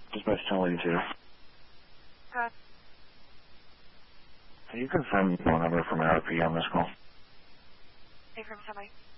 Dispatch 1082. Good. Can you confirm the phone number from RP on this call? Hey, from somebody.